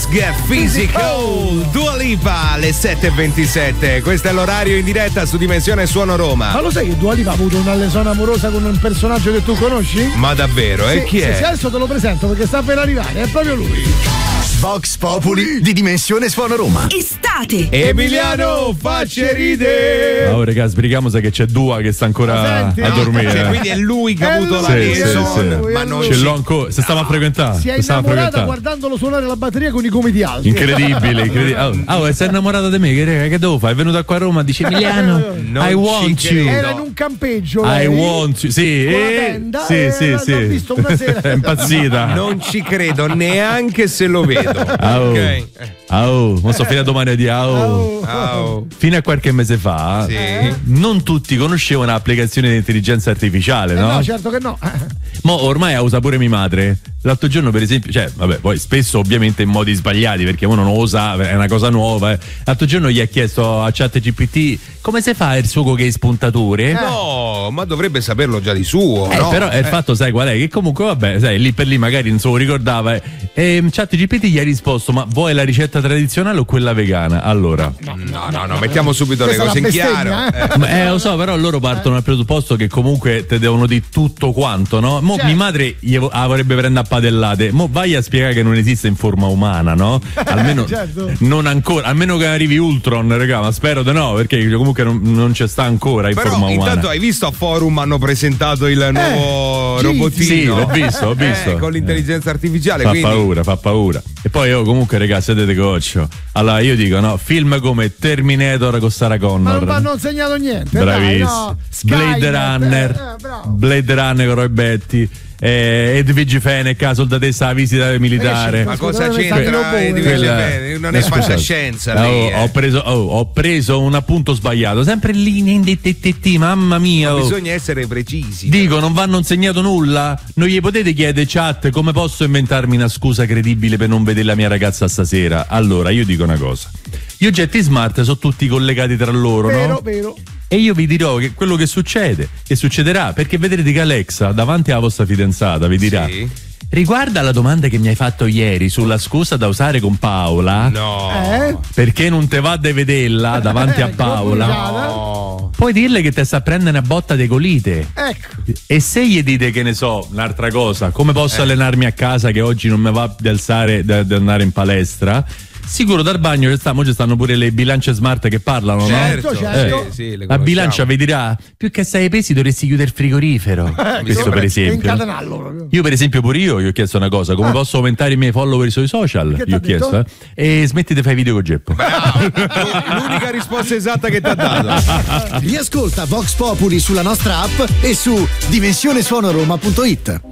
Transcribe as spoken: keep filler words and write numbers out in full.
Get Physical, Dua Lipa, alle sette e ventisette. Questo è l'orario in diretta su Dimensione Suono Roma. Ma lo sai che Dua Lipa ha avuto una liaison amorosa con un personaggio che tu conosci? Ma davvero? E sì, chi è? Sì, adesso te lo presento perché sta per arrivare, è proprio lui. Vox Populi di Dimensione Suono Roma. Estate. Emiliano Facce Ride. Oh raga, sbrighiamo se che c'è Dua che sta ancora a dormire. Cioè, quindi è lui che ha avuto la liaison. Ma non ce l'ho ancora. Se stava a frequentare. Si è innamorata guardandolo suonare la batteria con i gomiti alti. Incredibile, incredibile. Oh, oh, sei innamorata di me? Che, che devo fare? È venuto qua a Roma, dice Emiliano, I want you. Era in un campeggio. I lei, want you. Sì, con la eh, tenda, sì, eh, sì, sì. L'ho visto una sera. È impazzita. Non ci credo neanche se lo vedo. Oh, ok. oh, non so, fino a domani di oh. Oh. Fino a qualche mese fa, sì. non tutti conoscevano l'applicazione di intelligenza artificiale, no? Eh no, certo che no. Mo ormai la usa pure mia madre. L'altro giorno, per esempio, cioè, vabbè, poi spesso ovviamente in modi sbagliati perché uno non lo usa, è una cosa nuova. Eh. L'altro giorno gli ha chiesto a ChatGPT come si fa il sugo che è spuntatore. No, ma dovrebbe saperlo già di suo. Eh, no? Però il eh. fatto, sai qual è? Che comunque, vabbè, sai, lì per lì magari non se lo ricordava. E eh, ChatGPT gli ha risposto: ma vuoi la ricetta tradizionale o quella vegana? Allora, no, no, no, no mettiamo subito le Questa cose in chiaro. Eh. Eh. eh, lo so, però loro partono dal presupposto che comunque te devono di tutto quanto, no? Mo, certo. Mia madre gli ah, vorrebbe prendere a padellate. Mo vai a spiegare che non esiste in forma umana, no? Almeno certo. non ancora, almeno che arrivi Ultron, raga, ma spero di no, perché comunque non, non c'è sta ancora in però forma umana. Intanto hai visto a Forum hanno presentato il nuovo eh, robottino? Sì, l'ho visto, l'ho visto. Eh, con l'intelligenza artificiale. Fa quindi... paura, fa paura. E poi io comunque, ragazzi, sedete coccio. Allora io dico, no, film come Terminator con Sarah Connor. Ma non mi hanno insegnato niente. Bravissimo. Dai, no. Blade Skynet, Runner. eh, bravo. Blade Runner con Roy Betty. Eh, Edwige Fenech, soldatessa alla visita militare. Ma cosa Quella- c'entra? Eh, Quella- bene, non è eh, scusate. fantascienza. Oh, lei, eh. ho, preso, oh, ho preso un appunto sbagliato, sempre lì in D T T, mamma mia. Oh. Bisogna essere precisi. Dico, non vanno insegnato nulla? Non gli potete chiedere, chat, come posso inventarmi una scusa credibile per non vedere la mia ragazza stasera? Allora, io dico una cosa. Gli oggetti smart sono tutti collegati tra loro, Vero, no? vero. E io vi dirò che quello che succede, che succederà, perché vedrete che Alexa, davanti alla vostra fidanzata, vi dirà: Sì. riguarda la domanda che mi hai fatto ieri sulla scusa da usare con Paola, No. Eh? perché non te va di vederla davanti a Ecco, Paola, bugiata. No. puoi dirle che te sta prendendo una botta di colite. Ecco. E se gli dite, che ne so, un'altra cosa, come posso Eh. allenarmi a casa che oggi non mi va di alzare, di andare in palestra? Sicuro dal bagno ci stanno, ci stanno pure le bilance smart che parlano, Certo, no? certo. Sì, sì, le La conosciamo. bilancia vi dirà: più che sei pesi dovresti chiudere il frigorifero. Questo per E esempio. incatenarlo proprio. Io per esempio pure io gli ho chiesto una cosa: come Ah. posso aumentare i miei follower sui social? Che Gli ho t'ha detto? chiesto, eh. E smetti di fare video con Geppo. L'unica risposta esatta che ti ha dato. Riascolta Vox Populi sulla nostra app e su dimensionesuonoroma punto it.